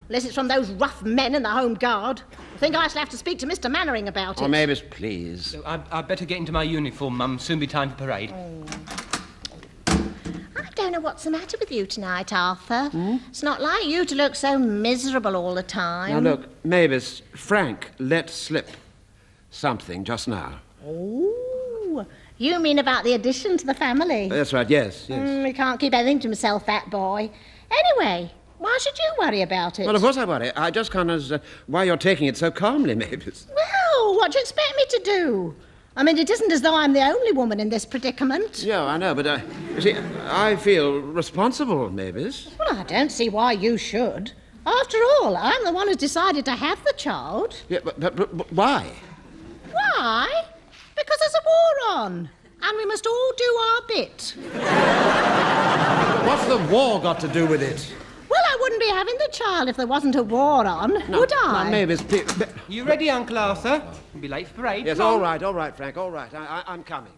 Unless it's from those rough men in the Home Guard. I think I shall have to speak to Mr. Mannering about it. Oh, Mavis, please. I'd better get into my uniform, Mum. Soon be time for parade. I don't know what's the matter with you tonight, Arthur. It's not like you to look so miserable all the time. Now, look, Mavis, Frank let slip something just now. Oh, you mean about the addition to the family? That's right, yes. He can't keep anything to himself, that boy. Anyway, why should you worry about it? Well, of course I worry. I just can't understand why you're taking it so calmly, Mavis. Well, what do you expect me to do? I mean, it isn't as though I'm the only woman in this predicament. Yeah, I know, but you see, I feel responsible, Mavis. Well, I don't see why you should. After all, I'm the one who's decided to have the child. Yeah, but why? Why? Because there's a war on, and we must all do our bit. What's the war got to do with it? Well, I wouldn't be having the child if there wasn't a war on, would I? No, Mavis, please. You ready, Uncle Arthur? You'll be late for parade. Yes, Come all on. right, Frank, all right. I'm coming.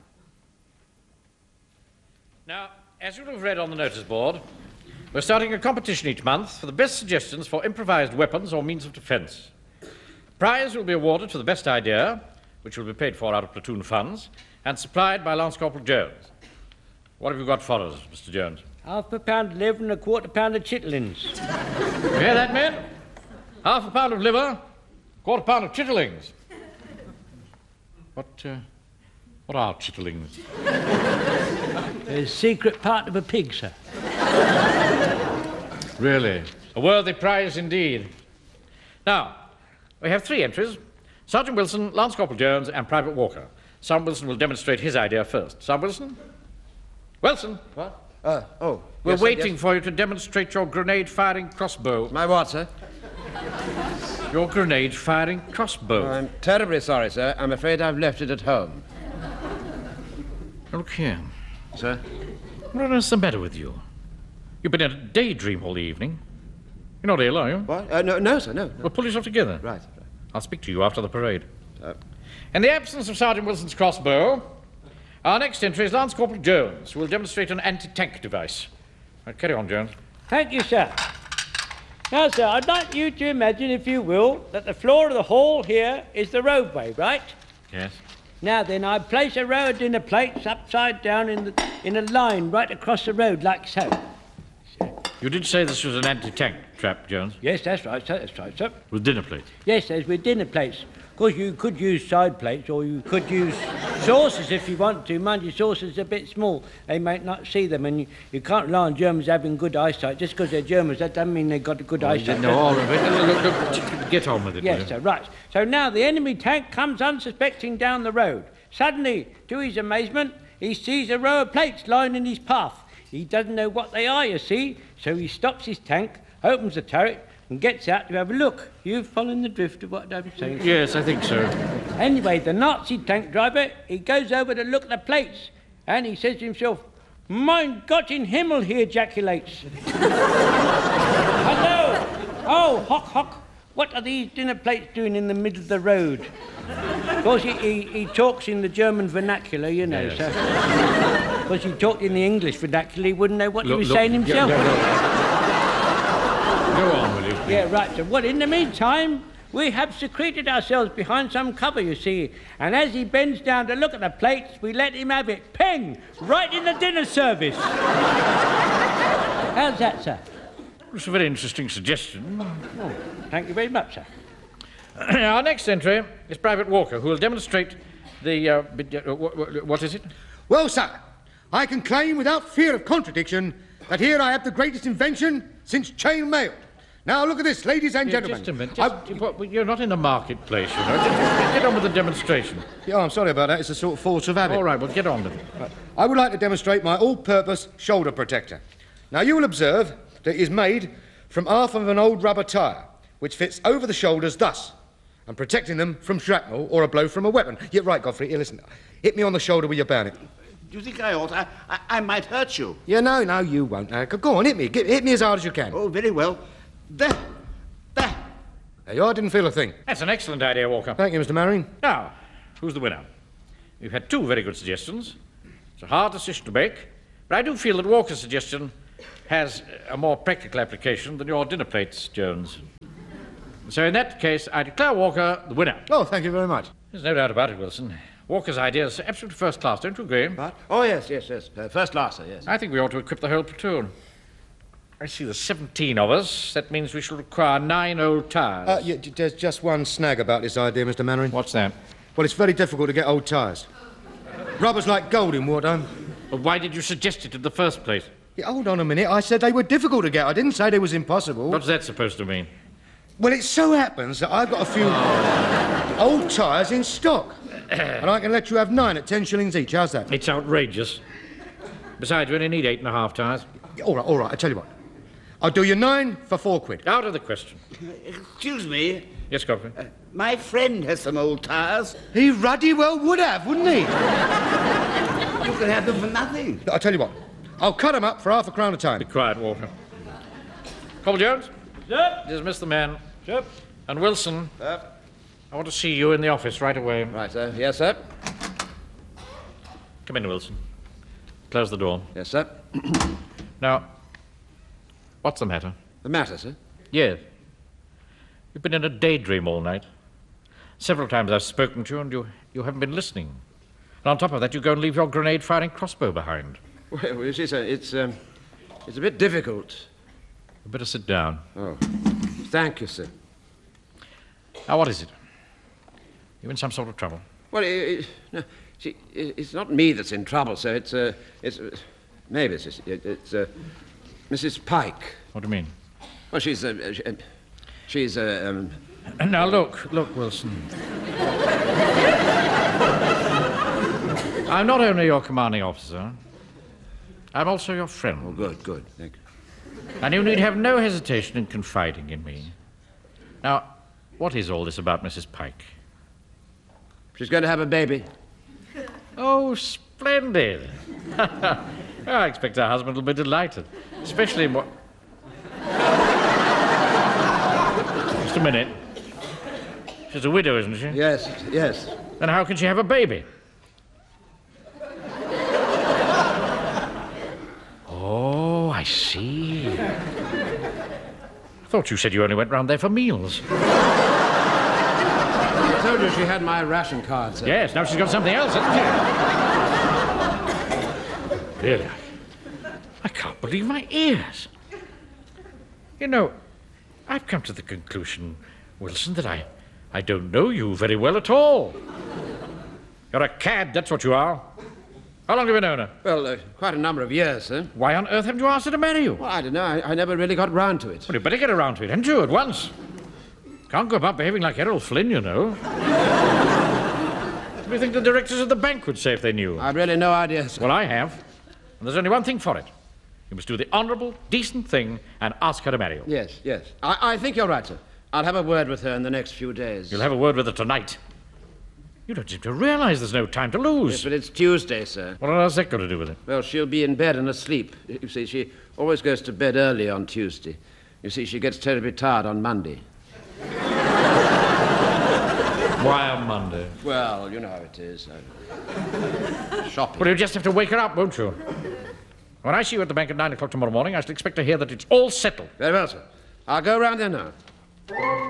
Now, as you'll have read on the notice board, we're starting a competition each month for the best suggestions for improvised weapons or means of defence. Prize will be awarded for the best idea, which will be paid for out of platoon funds, and supplied by Lance Corporal Jones. What have you got for us, Mr. Jones? £half a pound of liver and a £quarter pound of chitterlings. You hear that, men? £half a pound of liver, £quarter pound of chitterlings. What are chitterlings? A secret part of a pig, sir. Really? A worthy prize indeed. Now, we have 3 entries. Sergeant Wilson, Lance Corporal Jones, and Private Walker. Sergeant Wilson will demonstrate his idea first. Sergeant Wilson? Wilson? What? We're waiting for you to demonstrate your grenade-firing crossbow. My what, sir? Your grenade-firing crossbow. I'm terribly sorry, sir. I'm afraid I've left it at home. Look here. Sir? What on earth's the matter with you? You've been in a daydream all the evening. You're not ill, are you? What? No, sir, no. Well, pull yourself together. Right. I'll speak to you after the parade. In the absence of Sergeant Wilson's crossbow, our next entry is Lance Corporal Jones, who will demonstrate an anti-tank device. Carry on, Jones. Thank you, sir. Now, sir, I'd like you to imagine, if you will, that the floor of the hall here is the roadway, right? Yes. Now then, I place a row of dinner plates upside down in a line right across the road, like so. You did say this was an anti-tank trap, Jones? Yes, that's right, sir. That's right, sir. With dinner plates? Yes, there's with dinner plates. Of course, you could use side plates, or you could use saucers if you want to. Mind you, saucers are a bit small. They might not see them, and you can't rely on Germans having good eyesight. Just because they're Germans, that doesn't mean they've got a good eyesight. No, all of it. Look, get on with it. Yes, sir, right. So now the enemy tank comes unsuspecting down the road. Suddenly, to his amazement, he sees a row of plates lying in his path. He doesn't know what they are, you see, so he stops his tank, opens the turret, and gets out to have a look. You've followed the drift of what I'm saying? Yes, I think so. Anyway, the Nazi tank driver, he goes over to look at the plates, and he says to himself, "Mein Gott in Himmel," he ejaculates. Hello! Oh, hock, hock. What are these dinner plates doing in the middle of the road? Of course, he talks in the German vernacular, you know, yes. sir. Because he talked in the English vernacular, he wouldn't know what he was saying himself. Go on, will you, please? Yeah, right. So, well, in the meantime, we have secreted ourselves behind some cover, you see. And as he bends down to look at the plates, we let him have it. Peng! Right in the dinner service. How's that, sir? It's a very interesting suggestion. Oh, thank you very much, sir. Our next entry is Private Walker, who will demonstrate the... what is it? Well, sir, I can claim without fear of contradiction that here I have the greatest invention since chain mail. Now, look at this, ladies and gentlemen. Just a minute. You're not in the marketplace, you know. Just get on with the demonstration. Yeah, I'm sorry about that. It's a sort of force of habit. All right, well, get on with it. I would like to demonstrate my all-purpose shoulder protector. Now, you will observe that it is made from half of an old rubber tyre, which fits over the shoulders thus, and protecting them from shrapnel or a blow from a weapon. You're right, Godfrey. Here, listen. Hit me on the shoulder with your bayonet. Do you think I ought? I might hurt you. Yeah, no, you won't. Go on, hit me. Hit me as hard as you can. Oh, very well. There. There you are. I didn't feel a thing. That's an excellent idea, Walker. Thank you, Mr. Mannering. Now, who's the winner? You've had 2 very good suggestions. It's a hard decision to make, but I do feel that Walker's suggestion has a more practical application than your dinner plates, Jones. So in that case, I declare Walker the winner. Oh, thank you very much. There's no doubt about it, Wilson. Walker's idea is absolutely first class, don't you agree? What? Oh, yes. First class, sir, yes. I think we ought to equip the whole platoon. I see there's 17 of us. That means we shall require 9 old tyres. Yeah, there's just one snag about this idea, Mr. Mannering. What's that? Well, it's very difficult to get old tyres. Rubber's like gold in wartime. Well, why did you suggest it in the first place? Yeah, hold on a minute. I said they were difficult to get. I didn't say they was impossible. What's that supposed to mean? Well, it so happens that I've got a few old tyres in stock. And I can let you have 9 at 10 shillings each. How's that? It's outrageous. Besides, we only need 8.5 tyres. All right, I tell you what. I'll do you 9 for £4. Out of the question. Excuse me. Yes, Godfrey? My friend has some old tyres. He ruddy well would have, wouldn't he? You can have them for nothing. I'll tell you what. I'll cut them up for half a crown a time. Be quiet, Walker. Cobble Jones? Sir? Dismiss the man. Sir? And Wilson, I want to see you in the office right away. Right, sir. Yes, sir. Come in, Wilson. Close the door. Yes, sir. Now, what's the matter? The matter, sir? Yes. You've been in a daydream all night. Several times I've spoken to you and you haven't been listening. And on top of that, you go and leave your grenade-firing crossbow behind. Well, you see, sir, it's a bit difficult. You better sit down. Oh, thank you, sir. Now, what is it? You in some sort of trouble? Well, no, see, it's not me that's in trouble, sir. Maybe it's Mrs. Pike. What do you mean? Well, she's Now, look, Wilson. I'm not only your commanding officer, I'm also your friend. Oh, good, thank you. And you need have no hesitation in confiding in me. Now, what is all this about Mrs. Pike? She's going to have a baby. Oh, splendid. I expect her husband will be delighted, especially in what... Just a minute. She's a widow, isn't she? Yes. Then how can she have a baby? Oh, I see. I thought you said you only went round there for meals. I told you she had my ration card, sir. Yes, now she's got something else, hasn't she? Really, I can't believe my ears. You know, I've come to the conclusion, Wilson, that I don't know you very well at all. You're a cad, that's what you are. How long have you known her? Well, quite a number of years, sir. Why on earth haven't you asked her to marry you? Well, I don't know. I never really got round to it. Well, you better get around to it, hadn't you, at once? Can't go about behaving like Errol Flynn, you know. What do you think the directors of the bank would say if they knew? I've really no idea, sir. Well, I have. And there's only one thing for it. You must do the honourable, decent thing and ask her to marry you. Yes. I think you're right, sir. I'll have a word with her in the next few days. You'll have a word with her tonight. You don't seem to realise there's no time to lose. Yes, but it's Tuesday, sir. What on earth's that got to do with it? Well, she'll be in bed and asleep. You see, she always goes to bed early on Tuesday. You see, she gets terribly tired on Monday. Why on Monday? Well, you know how it is. Shopping. Well, you just have to wake her up, won't you? When I see you at the bank at 9 o'clock tomorrow morning, I shall expect to hear that it's all settled. Very well, sir. I'll go round there now.